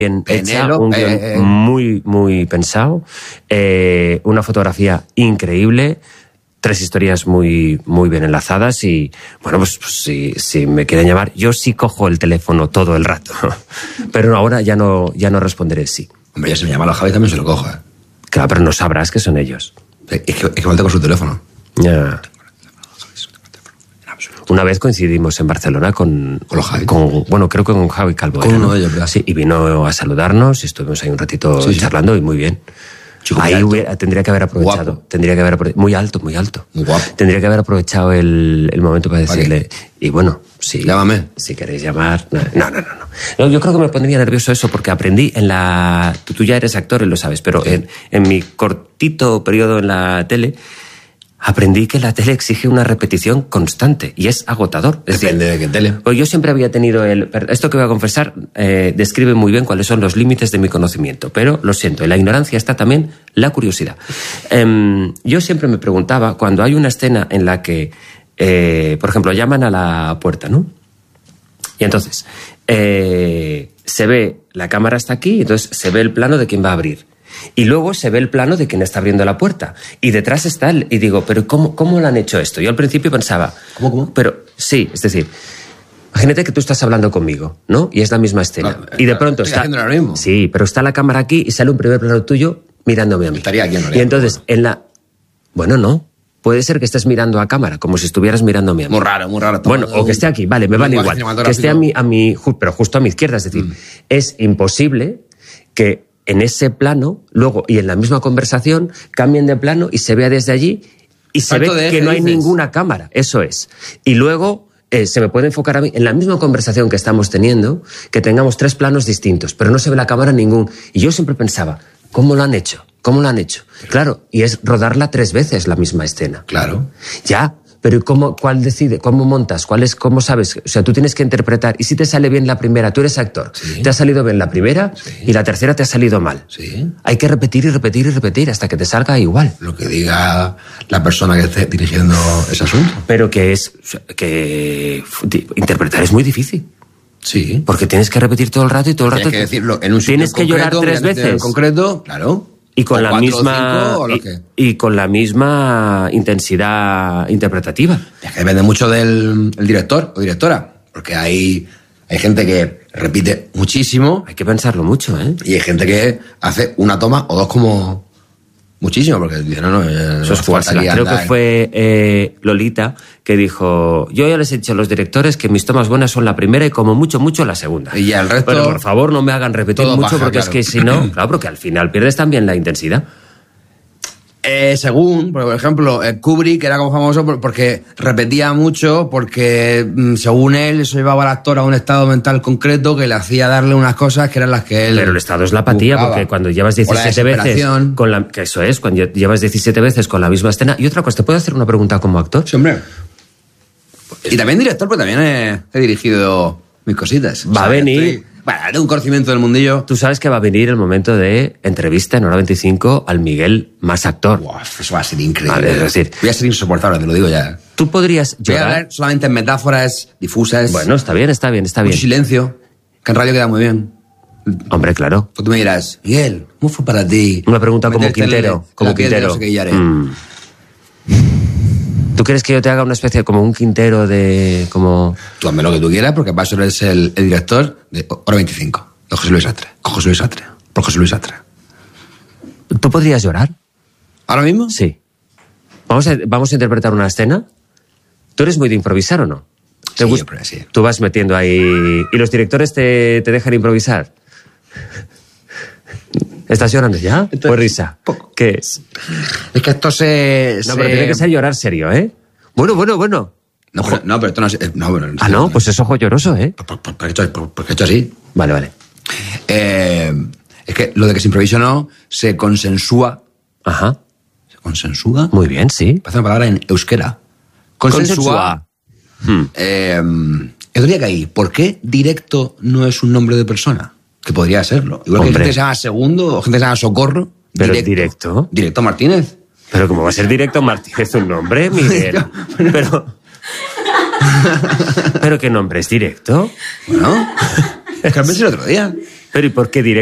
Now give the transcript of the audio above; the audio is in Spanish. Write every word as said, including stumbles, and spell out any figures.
bien hecha, un guión eh, eh. muy, muy pensado, eh, una fotografía increíble, tres historias muy, muy bien enlazadas y, bueno, pues, pues si, si me quieren llamar, yo sí cojo el teléfono todo el rato, pero ahora ya no, ya no responderé sí. Hombre, ya se me llama a los Javi también se lo cojo, ¿eh? Claro, pero no sabrás que son ellos. Es que, es que falta con su teléfono. Ya. Una vez coincidimos en Barcelona con... ¿Con los Javi? Con, bueno, creo que con Javi Calvo. Con era, uno ¿no? de ellos, ¿verdad? Sí, y vino a saludarnos y estuvimos ahí un ratito Sí, sí. charlando y muy bien. Chico muy Ahí alto. hubiera- tendría que haber aprovechado. Guapo. Tendría que haber aprove- Muy alto, muy alto. Muy guapo. Tendría que haber aprovechado el, el momento para ¿Para decirle... Y bueno, sí. Llámame. Si queréis llamar... No, no, no, no. no. No, yo creo que me pondría nervioso eso porque aprendí en la... Tú, tú ya eres actor y lo sabes, pero Sí. en, en mi cortito periodo en la tele... Aprendí que la tele exige una repetición constante y es agotador. Es Depende decir, de qué tele. pues yo siempre había tenido el... Esto que voy a confesar eh, describe muy bien cuáles son los límites de mi conocimiento, pero lo siento, en la ignorancia está también la curiosidad. Em, yo siempre me preguntaba, cuando hay una escena en la que, eh, por ejemplo, llaman a la puerta, ¿no? Y entonces, eh, se ve, la cámara está aquí, y entonces se ve el plano de quién va a abrir. Y luego se ve el plano de quien está abriendo la puerta. Y detrás está el... Y digo, ¿pero cómo, cómo lo han hecho esto? Yo al principio pensaba... ¿Cómo, cómo? Pero sí, es decir... Imagínate que tú estás hablando conmigo, ¿no? Y es la misma escena. No, y de pronto estoy está... haciendo ahora mismo. Sí, pero está la cámara aquí y sale un primer plano tuyo mirándome a mí. Estaría aquí en Y realidad, entonces, en la... Bueno, no. Puede ser que estés mirando a cámara, como si estuvieras mirándome a mí. Muy raro, muy raro. Bueno, o que esté aquí, vale, me Un vale lenguaje igual. Que esté a cinematográfico. mi, a mi, ju- pero justo a mi izquierda, es decir, Mm. es imposible que en ese plano, luego, y en la misma conversación, cambien de plano y se vea desde allí y se ve Salto de que eje, no hay dices. ninguna cámara, eso es. Y luego eh, se me puede enfocar a mí, en la misma conversación que estamos teniendo, que tengamos tres planos distintos, pero no se ve la cámara ningún. Y yo siempre pensaba, ¿cómo lo han hecho? ¿Cómo lo han hecho? Claro, y es rodarla tres veces la misma escena. Claro. Ya, pero ¿y cómo, cuál decide? ¿Cómo montas? ¿Cuál es, cómo sabes? O sea, tú tienes que interpretar. Y si te sale bien la primera, tú eres actor. Sí. Te ha salido bien la primera y la tercera te ha salido mal. Sí. Hay que repetir y repetir y repetir hasta que te salga igual. Lo que diga la persona que esté dirigiendo ese asunto. Pero que es que di- interpretar es muy difícil. Sí. Porque tienes que repetir todo el rato y todo el rato. Tienes que decirlo en un sitio Tienes que llorar concreto, tres mirándote en veces. concreto, claro. Y con O la cuatro, misma cinco, o lo y, que- y con la misma intensidad interpretativa. Es que depende mucho del el director o directora. Porque hay, hay gente que repite muchísimo Hay que pensarlo mucho, ¿eh? y hay gente que hace una toma o dos como muchísimo. Porque dice, no, no, eh, Eso es no jugársela. falta aquí Creo que andar. fue eh, Lolita que dijo, yo ya les he dicho a los directores que mis tomas buenas son la primera y como mucho, mucho la segunda. Y ya el resto- Pero por favor no me hagan repetir todo mucho paja, porque es claro. que si no, claro, porque al final pierdes también la intensidad. Eh, según, por ejemplo, eh, Kubrick era como famoso por- porque repetía mucho, porque mm, según él eso llevaba al actor a un estado mental concreto que le hacía darle unas cosas que eran las que él... Pero el estado es la apatía, buscaba. porque cuando llevas O la diecisiete veces desesperación. con la, que eso es, cuando llevas diecisiete veces con la misma escena. Y otra cosa, ¿te puedo hacer una pregunta como actor? Sí, hombre. Y también director, pero también he, he dirigido mis cositas. Va a venir- estoy- Bueno, haré un conocimiento del mundillo. Tú sabes que va a venir el momento de entrevista en Hora veinticinco al Miguel más actor. Buah, eso va a ser increíble. Vale, es decir- voy a ser insoportable, te lo digo ya. Tú podrías Voy a llorar. hablar solamente en metáforas difusas. Bueno, está bien, está bien, está mucho bien. silencio, que en radio queda muy bien. Hombre, claro. Pues tú me dirás, Miguel, ¿cómo fue para ti? Una pregunta como meterte en Quintero. la- Como la piel de Quintero. no sé qué y haré? Mm. ¿Tú crees que yo te haga una especie como un Quintero de. como. Tú hazme lo que tú quieras, porque para eso eres el, el director de Hora veinticinco, de José Luis Atre. Con José Luis Atre. Por José Luis Atre. ¿Tú podrías llorar? ¿Ahora mismo? Sí. Vamos a, vamos a interpretar una escena. ¿Tú eres muy de improvisar o no? ¿Te Sí, gust- hombre, sí. Tú vas metiendo ahí. ¿Y los directores te, te dejan improvisar? ¿Estás llorando ya? Entonces, Pues risa. poco. ¿Qué es? Es que esto se... No, se- pero tiene que ser llorar serio, ¿eh? Bueno, bueno, bueno. No, pero, no, pero esto no es... eh, No, bueno, Ah, no, pues es ojo lloroso, ¿eh? Por- por- Porque he hecho, por- porque he hecho así. Vale, vale. Eh, es que lo de que se improvisa o no, se consensúa. Ajá. ¿Se consensúa? Muy bien, sí. Parece una palabra en euskera. Consensúa. Hmm. Eh, yo diría que ahí, ¿por qué directo no es un nombre de persona? Que podría serlo. Igual que hay Hombre. gente que se llama Segundo o gente que se llama Socorro. Pero directo. Directo Martínez. Pero como va a ser directo Martínez un nombre, Miguel. Pero. Pero qué nombre es directo. Bueno, es que lo pensé el otro día. Pero ¿y por qué